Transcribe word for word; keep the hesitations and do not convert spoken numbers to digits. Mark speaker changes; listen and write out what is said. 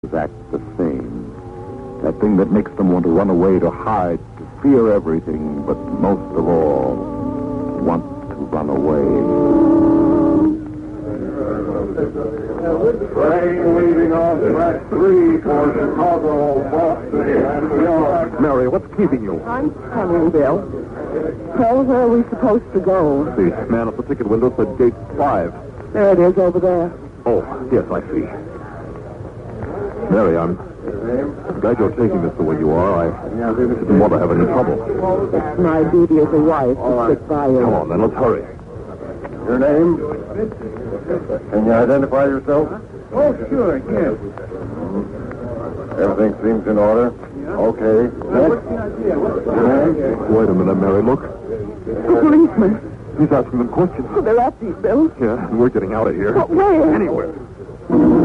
Speaker 1: act the same. That thing that makes them want to run away, to hide, to fear everything, but most of all, want to run away.
Speaker 2: Train leaving on track three for Chicago, Boston, and New York.
Speaker 1: Mary, what's keeping you?
Speaker 3: I'm coming, Bill. Well, where are we supposed to go?
Speaker 1: The man at the ticket window said gate five.
Speaker 3: There it is, over there.
Speaker 1: Oh, yes, I see. Mary, I'm glad you're taking this the way you are. I didn't want to have any trouble.
Speaker 3: It's my duty as a wife to stick by you.
Speaker 1: Come on, then, let's hurry.
Speaker 2: Your name? Can you identify yourself?
Speaker 3: Oh, sure, yes.
Speaker 2: Everything seems in order. Okay. Next. Your name?
Speaker 1: Wait a minute, Mary, look.
Speaker 3: The policeman.
Speaker 1: He's asking them questions.
Speaker 3: Oh, they're after you, Bill.
Speaker 1: Yeah, and we're getting out of here.
Speaker 3: But where?
Speaker 1: Anywhere.